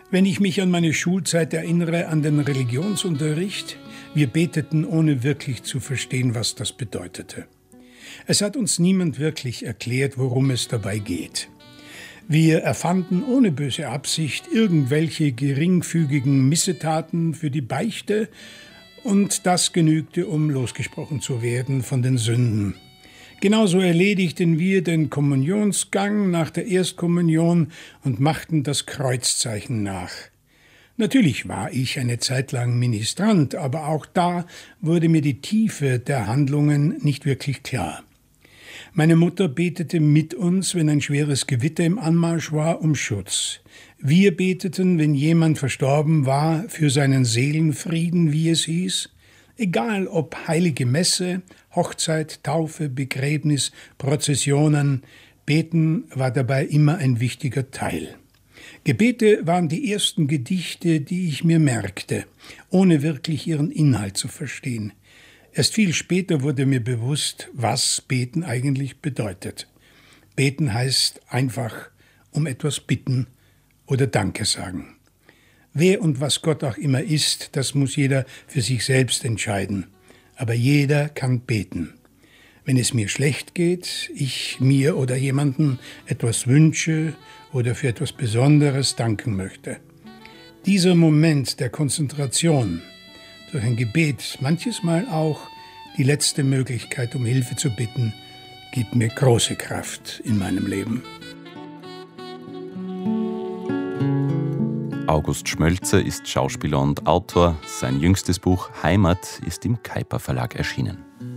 Wenn ich mich an meine Schulzeit erinnere, an den Religionsunterricht, wir beteten, ohne wirklich zu verstehen, was das bedeutete. Es hat uns niemand wirklich erklärt, worum es dabei geht. Wir erfanden ohne böse Absicht irgendwelche geringfügigen Missetaten für die Beichte und das genügte, um losgesprochen zu werden von den Sünden. Genauso erledigten wir den Kommunionsgang nach der Erstkommunion und machten das Kreuzzeichen nach. Natürlich war ich eine Zeit lang Ministrant, aber auch da wurde mir die Tiefe der Handlungen nicht wirklich klar. Meine Mutter betete mit uns, wenn ein schweres Gewitter im Anmarsch war, um Schutz. Wir beteten, wenn jemand verstorben war, für seinen Seelenfrieden, wie es hieß. Egal ob heilige Messe, Hochzeit, Taufe, Begräbnis, Prozessionen, Beten war dabei immer ein wichtiger Teil. Gebete waren die ersten Gedichte, die ich mir merkte, ohne wirklich ihren Inhalt zu verstehen. Erst viel später wurde mir bewusst, was Beten eigentlich bedeutet. Beten heißt einfach um etwas bitten oder Danke sagen. Wer und was Gott auch immer ist, das muss jeder für sich selbst entscheiden. Aber jeder kann beten. Wenn es mir schlecht geht, ich mir oder jemandem etwas wünsche oder für etwas Besonderes danken möchte. Dieser Moment der Konzentration durch ein Gebet, manches Mal auch die letzte Möglichkeit, um Hilfe zu bitten, gibt mir große Kraft in meinem Leben. August Schmölzer ist Schauspieler und Autor. Sein jüngstes Buch Heimat ist im Kuiper Verlag erschienen.